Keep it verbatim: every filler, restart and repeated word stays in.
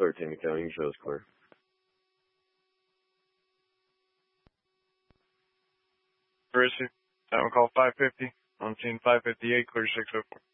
thirteen to count. You can show us clear. Brissy, time call five fifty. On scene five fifty-eight, clear six oh four.